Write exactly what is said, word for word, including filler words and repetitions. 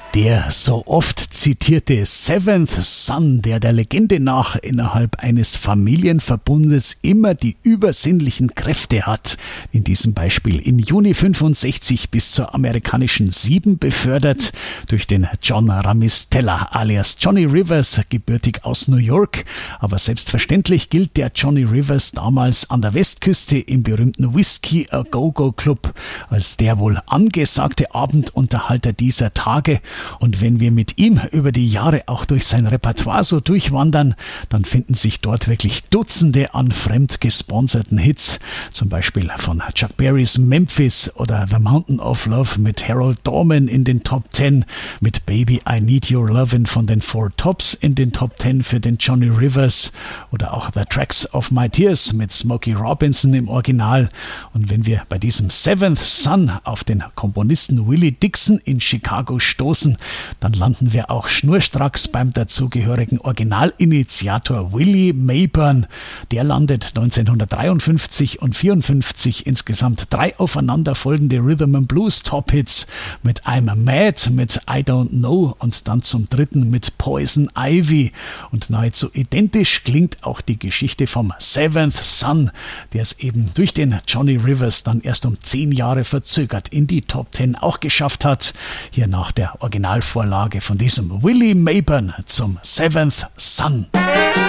Der so oft zitierte Seventh Son, der der Legende nach innerhalb eines Familienverbundes immer die übersinnlichen Kräfte hat, in diesem Beispiel im Juni fünfundsechzig bis zur amerikanischen Sieben befördert, durch den John Ramistella alias Johnny Rivers, gebürtig aus New York. Aber selbstverständlich gilt der Johnny Rivers damals an der Westküste im berühmten Whiskey A Go-Go Club als der wohl angesagte Abendunterhalter dieser Tage. Und wenn wir mit ihm über die Jahre auch durch sein Repertoire so durchwandern, dann finden sich dort wirklich Dutzende an fremd gesponserten Hits, zum Beispiel von Chuck Berrys Memphis oder The Mountain of Love mit Harold Dorman in den Top Ten, mit Baby I Need Your Lovin' von den Four Tops in den Top Ten für den Johnny Rivers oder auch The Tracks of My Tears mit Smokey Robinson im Original. Und wenn wir bei diesem Seventh Son auf den Komponisten Willie Dixon in Chicago stoßen, dann landen wir auch schnurstracks beim dazugehörigen Originalinitiator Willie Mayburn. Der landet neunzehnhundertdreiundfünfzig und vierundfünfzig insgesamt drei aufeinanderfolgende Rhythm and Blues Top Hits mit I'm Mad, mit I Don't Know und dann zum dritten mit Poison Ivy. Und nahezu identisch klingt auch die Geschichte vom Seventh Son, der es eben durch den Johnny Rivers dann erst um zehn Jahre verzögert in die Top Ten auch geschafft hat. Hier nach der Originalvorlage von diesem Willie Mayburn zum Seventh Son.